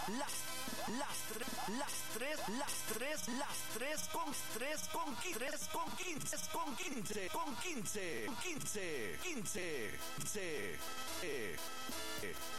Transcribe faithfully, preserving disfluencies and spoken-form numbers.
las, las tres, las tres, las tres, las tres con tres con quince, tres con quince, con quince, con quince, quince, quince, quince, eh, eh.